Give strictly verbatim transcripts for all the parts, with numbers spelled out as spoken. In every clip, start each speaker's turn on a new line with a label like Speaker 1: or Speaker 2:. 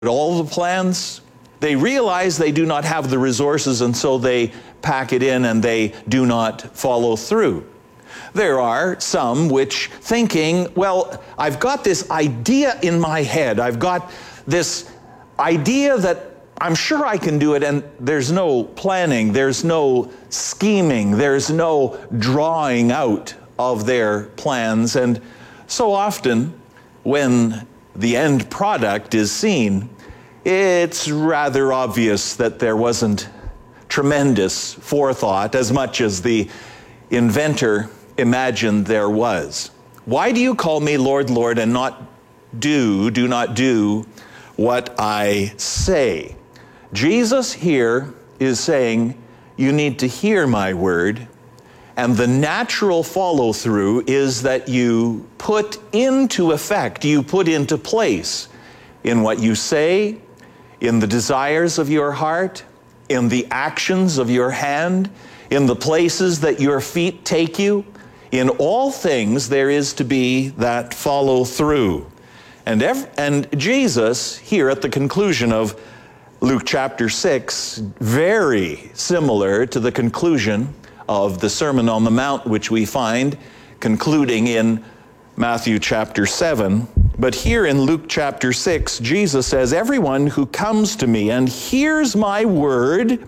Speaker 1: all the plans. They realize they do not have the resources, and so they pack it in and they do not follow through. There are some which thinking, well, I've got this idea in my head. I've got this idea that I'm sure I can do it, and there's no planning, there's no scheming, there's no drawing out of their plans. And so often, when the end product is seen, it's rather obvious that there wasn't tremendous forethought as much as the inventor imagined there was. Why do you call me Lord, Lord, and not do, do not do what I say? Jesus here is saying, you need to hear my word, and the natural follow-through is that you put into effect, you put into place in what you say, in the desires of your heart, in the actions of your hand, in the places that your feet take you. In all things there is to be that follow-through. And, ev- and Jesus, here at the conclusion of Luke chapter six, very similar to the conclusion of the Sermon on the Mount, which we find concluding in Matthew chapter seven. But here in Luke chapter six, Jesus says, everyone who comes to me and hears my word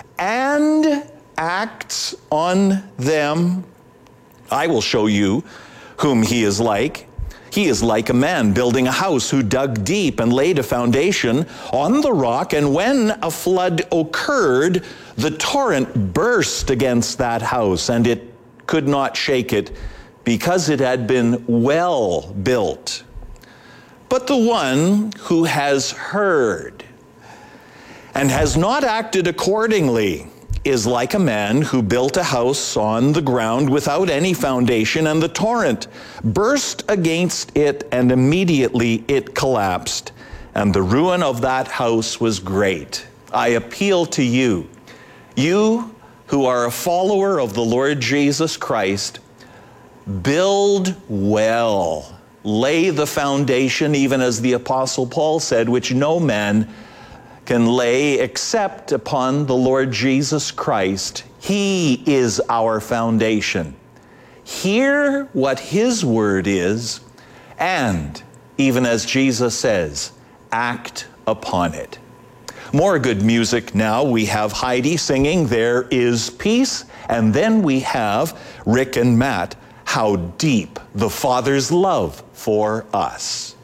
Speaker 1: and acts on them, I will show you whom he is like. He is like a man building a house who dug deep and laid a foundation on the rock, and when a flood occurred, the torrent burst against that house, and it could not shake it because it had been well built. But the one who has heard and has not acted accordingly is like a man who built a house on the ground without any foundation, and the torrent burst against it, and immediately it collapsed, and the ruin of that house was great. I appeal to you, you who are a follower of the Lord Jesus Christ, build well. Lay the foundation, even as the Apostle Paul said, which no man can lay except upon the Lord Jesus Christ. He is our foundation. Hear what his word is, and even as Jesus says, act upon it. More good music now. We have Heidi singing There Is Peace, and then we have Rick and Matt, How Deep the Father's Love for Us.